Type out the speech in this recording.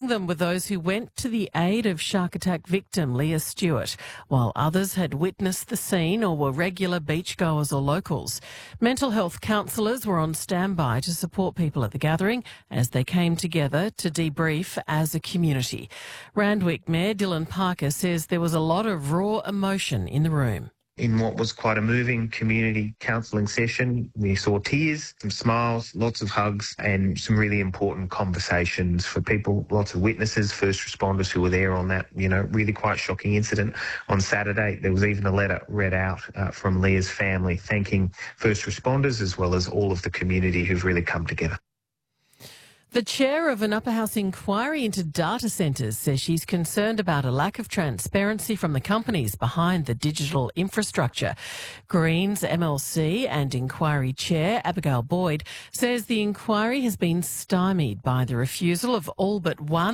them were those who went to the aid of shark attack victim Leah Stewart, while others had witnessed the scene or were regular beachgoers or locals. Mental health counsellors were on standby to support people at the gathering as they came together to debrief as a community. Randwick Mayor Dylan Parker says there was a lot of raw emotion in the room. In what was quite a moving community counselling session, we saw tears, some smiles, lots of hugs and some really important conversations for people, lots of witnesses, first responders who were there on that, really quite shocking incident on Saturday. There was even a letter read out from Leah's family thanking first responders as well as all of the community who've really come together. The chair of an upper house inquiry into data centres says she's concerned about a lack of transparency from the companies behind the digital infrastructure. Greens MLC and inquiry chair Abigail Boyd says the inquiry has been stymied by the refusal of all but one